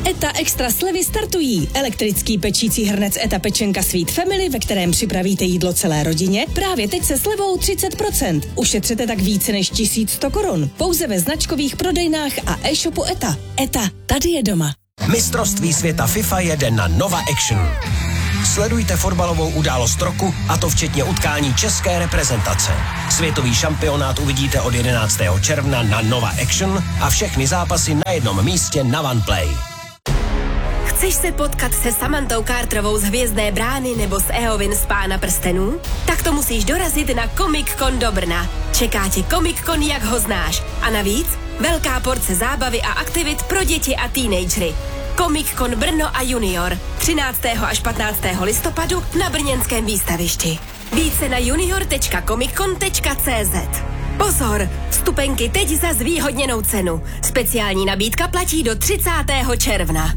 ETA Extra slevy startují. Elektrický pečící hrnec ETA Pečenka Sweet Family, ve kterém připravíte jídlo celé rodině, právě teď se slevou 30%. Ušetřete tak více než 1100 korun. Pouze ve značkových prodejnách a e-shopu ETA. ETA, tady je doma. Mistrovství světa FIFA jede na Nova Action. Sledujte fotbalovou událost roku, a to včetně utkání české reprezentace. Světový šampionát uvidíte od 11. června na Nova Action a všechny zápasy na jednom místě na OnePlay. Chceš se potkat se Samantou Carterovou z Hvězdné brány nebo s Eowyn z Pána prstenů? Tak to musíš dorazit na Comic Con do Brna. Čeká tě Comic Con, jak ho znáš. A navíc velká porce zábavy a aktivit pro děti a teenagery. Comic Con Brno a Junior 13. až 15. listopadu na brněnském výstavišti. Více na junior.comiccon.cz. Pozor, vstupenky teď za zvýhodněnou cenu. Speciální nabídka platí do 30. června.